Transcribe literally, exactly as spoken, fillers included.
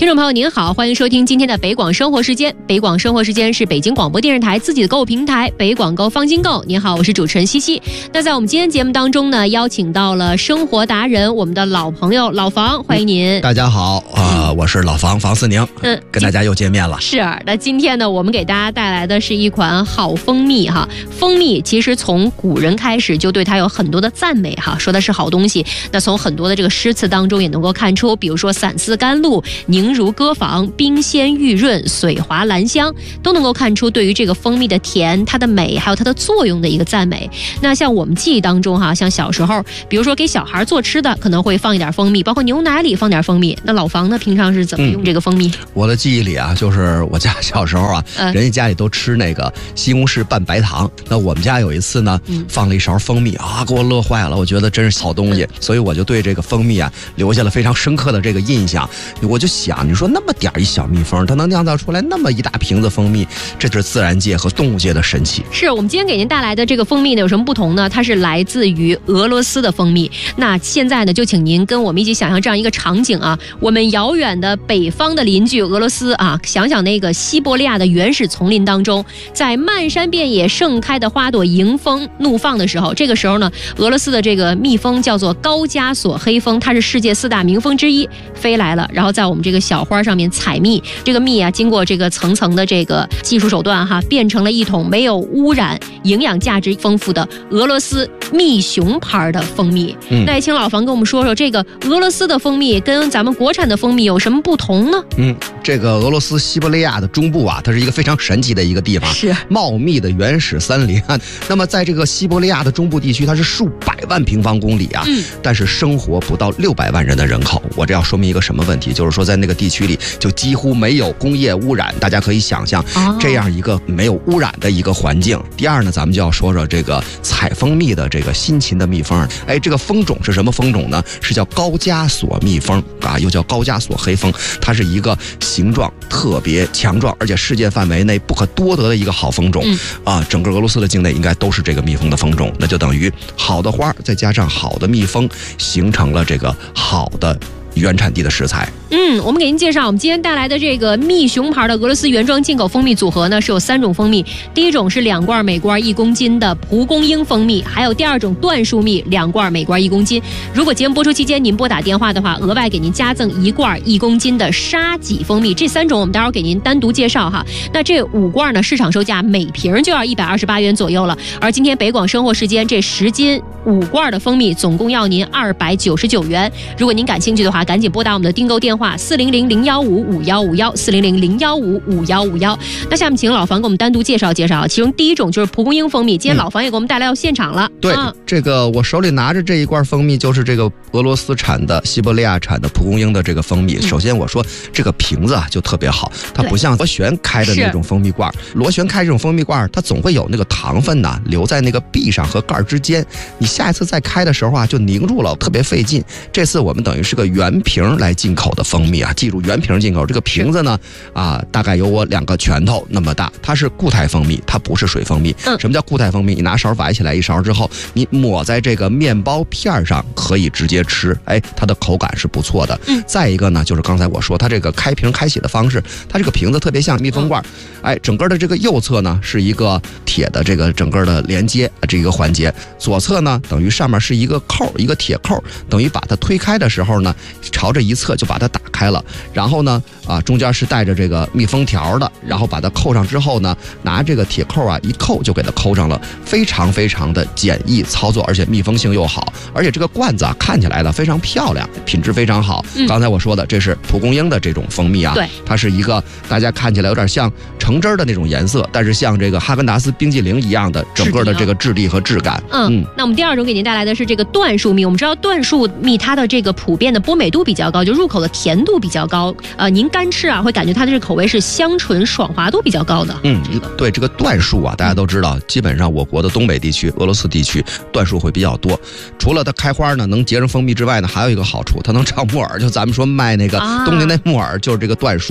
听众朋友您好，欢迎收听今天的北广生活时间。北广生活时间是北京广播电视台自己的购物平台北广购方金购。您好，我是主持人西西。那在我们今天节目当中呢，邀请到了生活达人，我们的老朋友老房，欢迎您。 大家好啊、呃，我是老房房思宁，嗯，跟大家又见面了。 是，那今天呢，我们给大家带来的是一款好蜂蜜哈。蜂蜜其实从古人开始就对它有很多的赞美哈，说的是好东西。那从很多的这个诗词当中也能够看出，比如说散丝甘露、凝如歌坊、冰鲜玉润、水滑兰香，都能够看出对于这个蜂蜜的甜、它的美还有它的作用的一个赞美。那像我们记忆当中哈，像小时候比如说给小孩做吃的可能会放一点蜂蜜，包括牛奶里放点蜂蜜。那老房呢平常是怎么用这个蜂蜜？嗯、 我的记忆里啊，就是我家小时候啊、呃、人家家里都吃那个西红柿拌白糖，那我们家有一次呢、嗯、放了一勺蜂蜜啊，给我乐坏了，我觉得真是好东西、嗯、所以我就对这个蜂蜜啊留下了非常深刻的这个印象。我就想，你说那么点一小蜜蜂，它能酿造出来那么一大瓶子蜂蜜，这是自然界和动物界的神奇。 是我们今天给您带来的这个蜂蜜呢有什么不同呢？它是来自于俄罗斯的蜂蜜。那现在呢就请您跟我们一起想象这样一个场景啊，我们遥远的北方的邻居俄罗斯啊，想想那个西伯利亚的原始丛林当中，在漫山遍野盛开的花朵迎风怒放的时候，这个时候呢俄罗斯的这个蜜蜂叫做高加索黑蜂，它是世界四大名蜂之一，飞来了，然后在我们这个小花上面采蜜。这个蜜啊经过这个层层的这个技术手段哈，变成了一桶没有污染、营养价值丰富的俄罗斯蜜熊牌的蜂蜜。嗯、那也请老房跟我们说说，这个俄罗斯的蜂蜜跟咱们国产的蜂蜜有什么不同呢？ 嗯，这个俄罗斯西伯利亚的中部啊，它是一个非常神奇的一个地方， 是茂密的原始森林啊。那么在这个西伯利亚的中部地区，它是数百万平方公里啊，嗯、但是生活不到六百万人的人口。我这要说明一个什么问题？就是说在那个地区里就几乎没有工业污染，大家可以想象这样一个没有污染的一个环境。第二呢，咱们就要说说这个采蜂蜜的这个辛勤的蜜蜂。哎，这个蜂种是什么蜂种呢？是叫高加索蜜蜂啊，又叫高加索黑蜂。它是一个形状特别强壮，而且世界范围内不可多得的一个好蜂种、嗯、啊。整个俄罗斯的境内应该都是这个蜜蜂的蜂种，那就等于好的花再加上好的蜜蜂，形成了这个好的原产地的食材。 嗯，我们给您介绍，我们今天带来的这个蜜熊牌的俄罗斯原装进口蜂蜜组合呢，是有三种蜂蜜。第一种是两罐每罐一公斤的蒲公英蜂蜜，还有第二种椴树蜜，两罐每罐一公斤。如果节目播出期间您拨打电话的话，额外给您加赠一罐一公斤的沙棘蜂蜜。这三种我们待会儿给您单独介绍哈。那这五罐呢，市场售价每瓶就要一百二十八元左右了，而今天北广生活时间这十斤五罐的蜂蜜总共要您二百九十九元。如果您感兴趣的话，赶紧拨打我们的订购电话四零零零幺五五幺五幺四零零零幺五五幺五幺。那下面请老房给我们单独介绍介绍，其中第一种就是蒲公英蜂蜜，今天老房也给我们带来到现场了。嗯、 对、 啊， 这个我手里拿着这一罐蜂蜜就是这个俄罗斯产的、西伯利亚产的蒲公英的这个蜂蜜。嗯、首先我说这个瓶子啊就特别好，它不像螺旋开的那种蜂蜜罐，螺旋开这种蜂蜜罐它总会有那个糖分呐留在那个壁上和盖之间，你下一次再开的时候啊就凝住了，特别费劲。这次我们等于是个原瓶来进口的蜂蜜啊，记住原瓶进口。这个瓶子呢啊大概有我两个拳头那么大，它是固态蜂蜜，它不是水蜂蜜。嗯、什么叫固态蜂蜜？你拿勺崴起来一勺之后，你抹在这个面包片上可以直接吃，哎，它的口感是不错的。嗯、再一个呢，就是刚才我说它这个开瓶开启的方式，它这个瓶子特别像密封罐，哎，整个的这个右侧呢是一个铁的这个整个的连接这个环节，左侧呢等于上面是一个扣，一个铁扣，等于把它推开的时候呢，朝着一侧就把它打开了，然后呢啊中间是带着这个密封条的，然后把它扣上之后呢，拿这个铁扣啊一扣就给它扣上了，非常非常的简易操作，而且密封性又好，而且这个罐子啊看起来呢非常漂亮，品质非常好。嗯、刚才我说的这是蒲公英的这种蜂蜜啊，对，它是一个大家看起来有点像橙汁的那种颜色，但是像这个哈根达斯冰激凌一样的整个的这个质地和质感。 嗯，嗯那我们第二种给您带来的是这个椴树蜜。我们知道椴树蜜它的这个普遍的波美度比较高，就入口的甜度比较高。呃，您干吃啊会感觉它的这个口味是香醇爽滑度比较高的。 嗯，这个、对这个椴树啊，大家都知道，基本上我国的东北地区、俄罗斯地区椴树会比较多。除了它开花呢能结成蜂蜜之外呢，还有一个好处，它能长木耳。就咱们说卖那个冬天那木耳，就是这个椴树。